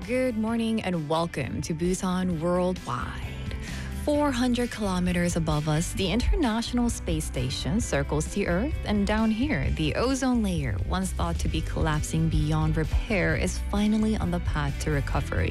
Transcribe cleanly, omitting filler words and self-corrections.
Good morning and welcome to Busan Worldwide. 400 kilometers above us, the International Space Station circles the Earth, and down here, the ozone layer, once thought to be collapsing beyond repair, is finally on the path to recovery.